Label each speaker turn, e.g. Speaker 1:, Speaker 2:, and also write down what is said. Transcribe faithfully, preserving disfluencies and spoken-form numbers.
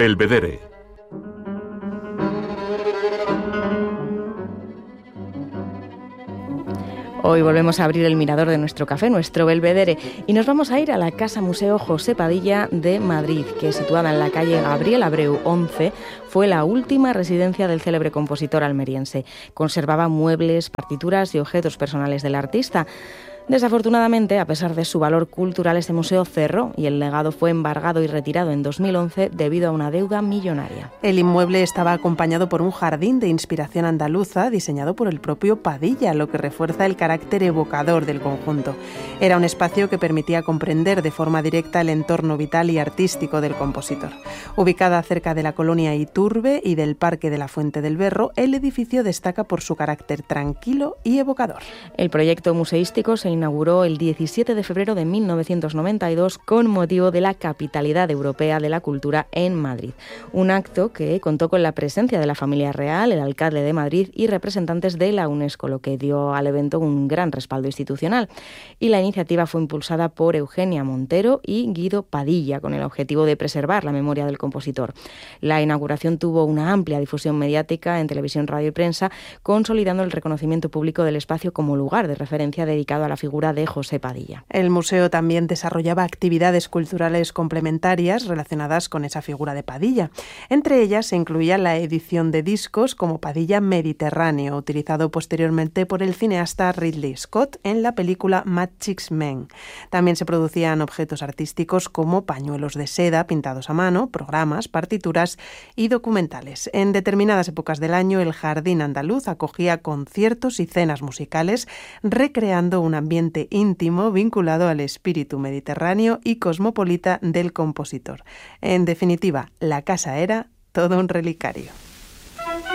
Speaker 1: Belvedere.
Speaker 2: Hoy volvemos a abrir el mirador de nuestro café, nuestro Belvedere, y nos vamos a ir a la Casa Museo José Padilla de Madrid, que situada en la calle Gabriel Abreu once, fue la última residencia del célebre compositor almeriense. Conservaba muebles, partituras y objetos personales del artista. Desafortunadamente, a pesar de su valor cultural, este museo cerró y el legado fue embargado y retirado en dos mil once debido a una deuda millonaria.
Speaker 3: El inmueble estaba acompañado por un jardín de inspiración andaluza diseñado por el propio Padilla, lo que refuerza el carácter evocador del conjunto. Era un espacio que permitía comprender de forma directa el entorno vital y artístico del compositor. Ubicada cerca de la colonia Iturbe y del Parque de la Fuente del Berro, el edificio destaca por su carácter tranquilo y evocador.
Speaker 2: El proyecto museístico se inauguró el diecisiete de febrero de mil novecientos noventa y dos con motivo de la Capitalidad Europea de la Cultura en Madrid. Un acto que contó con la presencia de la familia real, el alcalde de Madrid y representantes de la UNESCO, lo que dio al evento un gran respaldo institucional. Y la iniciativa fue impulsada por Eugenia Montero y Guido Padilla, con el objetivo de preservar la memoria del compositor. La inauguración tuvo una amplia difusión mediática en televisión, radio y prensa, consolidando el reconocimiento público del espacio como lugar de referencia dedicado a la figura de José Padilla.
Speaker 3: El museo también desarrollaba actividades culturales complementarias relacionadas con esa figura de Padilla. Entre ellas se incluía la edición de discos como Padilla Mediterráneo, utilizado posteriormente por el cineasta Ridley Scott en la película Matchstick Men. También se producían objetos artísticos como pañuelos de seda pintados a mano, programas, partituras y documentales. En determinadas épocas del año, el Jardín Andaluz acogía conciertos y cenas musicales, recreando un ambiente íntimo vinculado al espíritu mediterráneo y cosmopolita del compositor. En definitiva, la casa era todo un relicario.